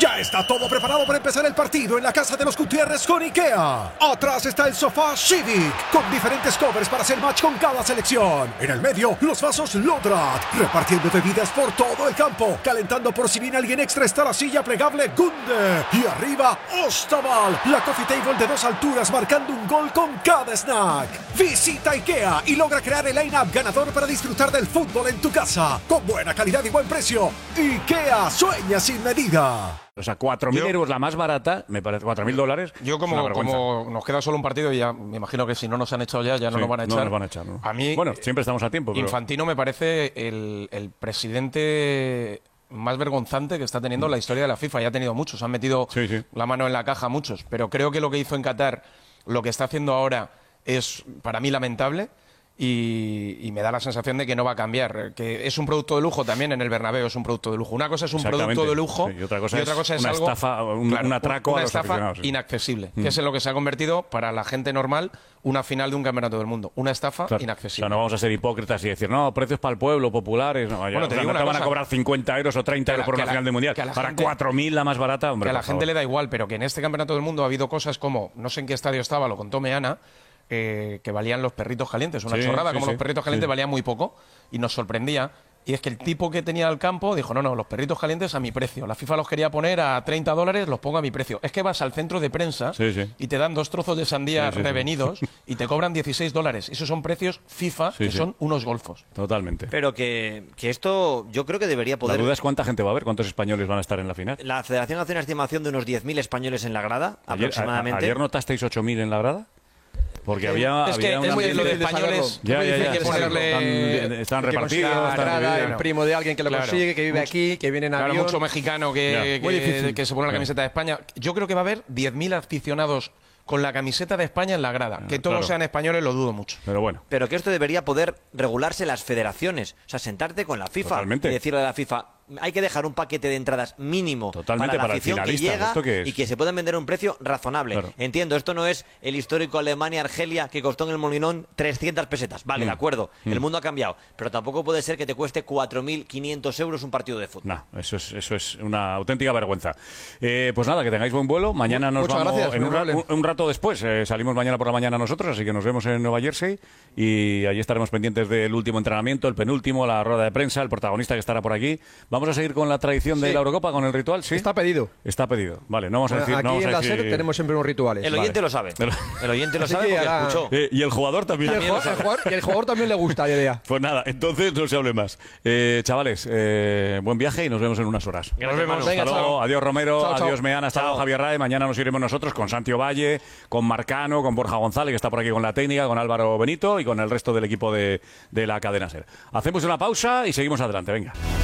Ya está todo preparado para empezar el partido en la casa de los Gutiérrez con IKEA. Atrás está el sofá Civic, con diferentes covers para hacer match con cada selección. En el medio, los vasos Lodrat, repartiendo bebidas por todo el campo. Calentando por si viene alguien extra está la silla plegable Gunde. Y arriba, Ostaval, la coffee table de 2 alturas marcando un gol con cada snack. Visita IKEA y logra crear el line-up ganador para disfrutar del fútbol en tu casa. Con buena calidad y buen precio. IKEA sueña sin medida. O sea, 4.000 euros la más barata, me parece, $4.000. Yo como nos queda solo un partido y ya me imagino que si no nos han echado ya no nos van a echar. No nos van a echar, ¿no? A mí, bueno, siempre estamos a tiempo. Pero... Infantino me parece el presidente más vergonzante que está teniendo la historia de la FIFA. Ya ha tenido muchos, han metido la mano en la caja muchos, pero creo que lo que hizo en Qatar, lo que está haciendo ahora es para mí lamentable. Y me da la sensación de que no va a cambiar, que es un producto de lujo también en el Bernabéu, es un producto de lujo. Una cosa es un producto de lujo y otra cosa es una algo, estafa, un atraco a los aficionados. Inaccesible, que es en lo que se ha convertido para la gente normal una final de un campeonato del mundo, una estafa inaccesible. O sea, no vamos a ser hipócritas y decir, no, precios para el pueblo, populares, no, bueno, te no te van a cobrar 50 euros o 30 euros por una final de mundial, para 4.000 la más barata, hombre. Que a la gente le da igual, pero que en este campeonato del mundo ha habido cosas como, no sé en qué estadio estaba, lo contó Meana, que valían los perritos calientes, una chorrada, como los perritos calientes valían muy poco y nos sorprendía. Y es que el tipo que tenía el campo dijo, no, los perritos calientes a mi precio. La FIFA los quería poner a $30, los pongo a mi precio. Es que vas al centro de prensa y te dan 2 trozos de sandía revenidos y te cobran $16. Esos son precios FIFA, que son unos golfos. Totalmente. Pero que esto yo creo que debería poder... La duda es cuánta gente va a haber, cuántos españoles van a estar en la final. La Federación hace una estimación de unos 10.000 españoles en la grada, aproximadamente. ¿Ayer notasteis 8.000 en la grada? Porque había es muy lo de españoles. Están repartidos. El primo de alguien que lo consigue, que vive aquí, que viene en avión. Mucho mexicano que se pone la camiseta de España. Yo creo que va a haber 10.000 aficionados con la camiseta de España en la grada. Que todos sean españoles lo dudo mucho. Pero bueno. Pero que esto debería poder regularse las federaciones. O sea, sentarte con la FIFA y decirle a la FIFA, hay que dejar un paquete de entradas mínimo para la afición que llega y que se puedan vender a un precio razonable. Claro. Entiendo, esto no es el histórico Alemania-Argelia que costó en el Molinón 300 pesetas. Vale, de acuerdo, el mundo ha cambiado. Pero tampoco puede ser que te cueste 4.500 euros un partido de fútbol. No, eso es una auténtica vergüenza. Pues nada, que tengáis buen vuelo. Mañana nos vamos un rato después. Salimos mañana por la mañana nosotros, así que nos vemos en Nueva Jersey y allí estaremos pendientes del último entrenamiento, el penúltimo, la rueda de prensa, el protagonista que estará por aquí. Vamos a seguir con la tradición de la Eurocopa, con el ritual, ¿sí? Está pedido. Está pedido. Vale, no vamos a decir... Aquí en la SER tenemos siempre unos rituales. El oyente lo sabe. El oyente lo sabe porque escuchó. Y el jugador también. Y el jugador también le gusta la idea. Pues nada, entonces no se hable más. Chavales, buen viaje y nos vemos en unas horas. Nos vemos. Hasta luego. Adiós Romero, adiós Meana, hasta luego Javier Rae. Mañana nos iremos nosotros con Santi Valle, con Marcano, con Borja González, que está por aquí con la técnica, con Álvaro Benito y con el resto del equipo de la cadena SER. Hacemos una pausa y seguimos adelante, venga.